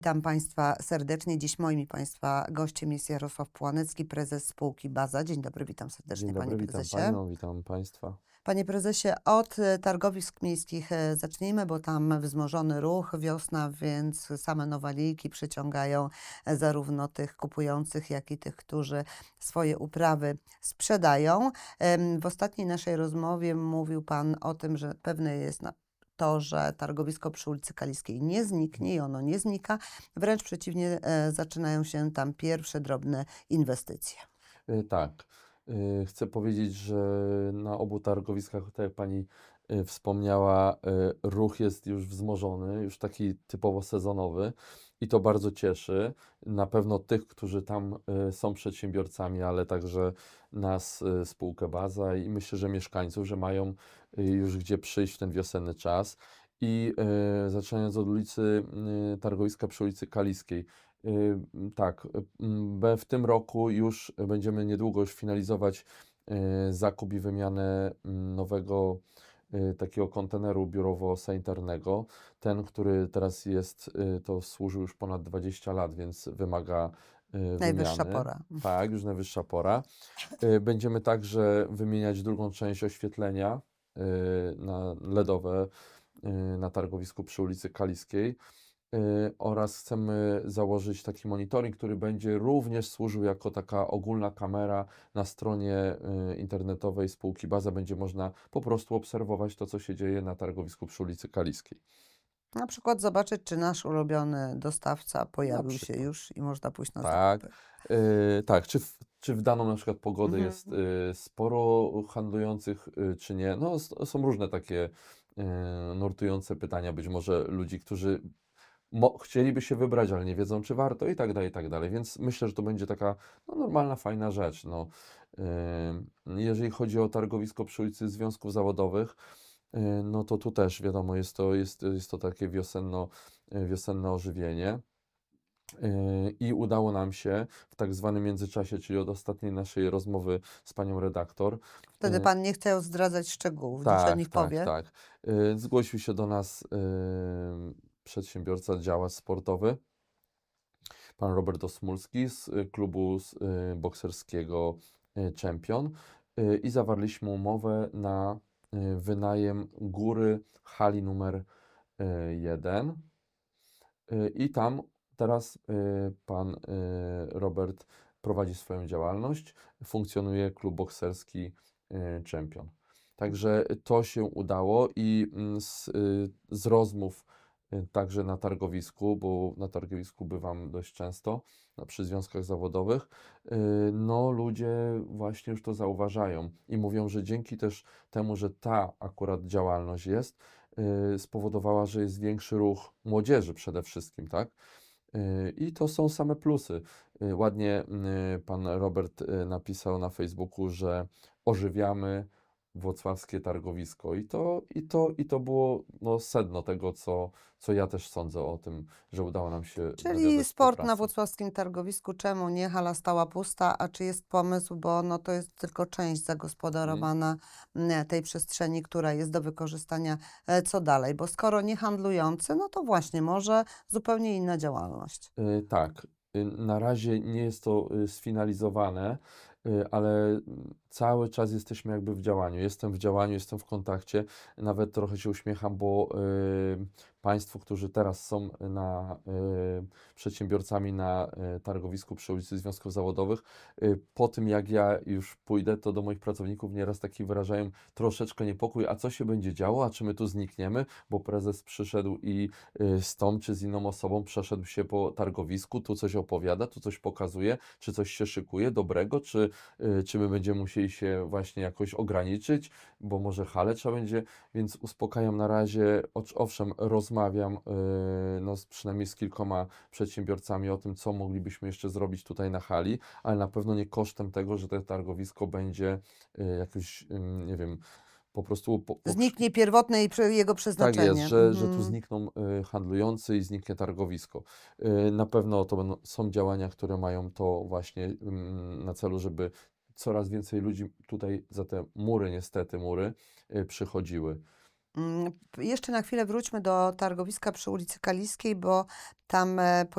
Witam Państwa serdecznie. Dziś moim i Państwa gościem jest Jarosław Płonecki, prezes spółki Baza. Dzień dobry, witam Dzień serdecznie Panie dobry, witam Prezesie. Panią, witam Państwa. Panie Prezesie, od targowisk miejskich zacznijmy, bo tam wzmożony ruch, wiosna, więc same nowaliki przyciągają zarówno tych kupujących, jak i tych, którzy swoje uprawy sprzedają. W ostatniej naszej rozmowie mówił Pan o tym, że pewne jest to, że targowisko przy ulicy Kaliskiej nie zniknie i ono nie znika. Wręcz przeciwnie, zaczynają się tam pierwsze drobne inwestycje. Tak, chcę powiedzieć, że na obu targowiskach, tak jak Pani wspomniała, ruch jest już wzmożony, już taki typowo sezonowy i to bardzo cieszy. Na pewno tych, którzy tam są przedsiębiorcami, ale także nas, spółkę Baza i myślę, że mieszkańców, że mają już gdzie przyjść w ten wiosenny czas. I zaczynając od ulicy targowiska przy ulicy Kaliskiej. Tak, w tym roku już będziemy niedługo już finalizować zakup i wymianę nowego takiego konteneru biurowo-sanitarnego. Ten, który teraz jest, to służył już ponad 20 lat, więc wymaga Najwyższa wymiany. pora. Tak, już najwyższa pora. Będziemy także wymieniać drugą część oświetlenia na LEDowe na targowisku przy ulicy Kaliskiej. Oraz chcemy założyć taki monitoring, który będzie również służył jako taka ogólna kamera na stronie internetowej spółki Baza. Będzie można po prostu obserwować to, co się dzieje na targowisku przy ulicy Kaliskiej. Na przykład zobaczyć, czy nasz ulubiony dostawca Na pojawił się przykład. już i można pójść na Tak, zakupy. tak. Czy w daną na przykład pogodę Mhm. jest sporo handlujących, czy nie? No, są różne takie nurtujące pytania, być może ludzi, którzy chcieliby się wybrać, ale nie wiedzą, czy warto i tak dalej, i tak dalej. Więc myślę, że to będzie taka no, normalna, fajna rzecz. No. Jeżeli chodzi o targowisko przy ulicy Związków Zawodowych, no to tu też wiadomo, jest to takie wiosenne ożywienie. I udało nam się w tak zwanym międzyczasie, czyli od ostatniej naszej rozmowy z panią redaktor. Wtedy Pan nie chciał zdradzać szczegółów. Dzisiaj Tak, niech tak, powie. tak. Zgłosił się do nas przedsiębiorca, działacz sportowy, pan Robert Osmulski z klubu bokserskiego Champion i zawarliśmy umowę na wynajem góry hali numer 1 i tam teraz pan Robert prowadzi swoją działalność, funkcjonuje klub bokserski Champion. Także to się udało i z rozmów także na targowisku, bo na targowisku bywam dość często, przy związkach zawodowych, no ludzie właśnie już to zauważają i mówią, że dzięki też temu, że ta akurat działalność jest, spowodowała, że jest większy ruch młodzieży przede wszystkim, tak? I to są same plusy. Ładnie pan Robert napisał na Facebooku, że ożywiamy włocławskie targowisko. I to było no, sedno tego, co ja też sądzę o tym, że udało nam się Czyli nawiązać sport na współpracę. włocławskim targowisku, czemu nie? Hala stała pusta, a czy jest pomysł, bo no to jest tylko część zagospodarowana tej przestrzeni, która jest do wykorzystania, co dalej? Bo skoro nie handlujący, no to właśnie może zupełnie inna działalność. Tak, na razie nie jest to sfinalizowane, ale cały czas jesteśmy jakby w działaniu. Jestem w działaniu, jestem w kontakcie. Nawet trochę się uśmiecham, bo Państwo, którzy teraz są przedsiębiorcami na targowisku przy ulicy Związków Zawodowych, po tym jak ja już pójdę, to do moich pracowników nieraz taki wyrażają troszeczkę niepokój, a co się będzie działo, a czy my tu znikniemy, bo prezes przyszedł i z tą czy z inną osobą przeszedł się po targowisku, tu coś opowiada, tu coś pokazuje, czy coś się szykuje dobrego, czy my będziemy musieli się właśnie jakoś ograniczyć, bo może halę trzeba będzie, więc uspokajam na razie, owszem, rozmawiam no, przynajmniej z kilkoma przedsiębiorcami o tym, co moglibyśmy jeszcze zrobić tutaj na hali, ale na pewno nie kosztem tego, że to targowisko będzie jakoś, nie wiem, po prostu Zniknie pierwotne jego tak jest, przeznaczenie. że tu Mhm. znikną handlujący i zniknie targowisko. Na pewno są działania, które mają to właśnie na celu, żeby coraz więcej ludzi tutaj za te mury, niestety mury, przychodziły. Jeszcze na chwilę wróćmy do targowiska przy ulicy Kaliskiej, bo tam